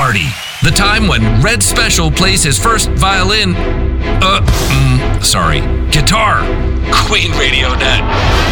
party. The time when Red Special plays his first violin, guitar. Queen Radio Net.